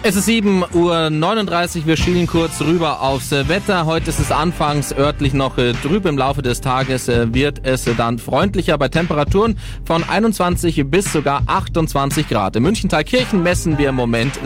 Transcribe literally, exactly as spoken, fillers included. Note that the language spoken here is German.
Es ist sieben Uhr neununddreißig, wir schielen kurz rüber aufs Wetter. Heute ist es anfangs örtlich noch trüb, im Laufe des Tages wird es dann freundlicher bei Temperaturen von einundzwanzig bis sogar achtundzwanzig Grad. In München-Thalkirchen messen wir im Moment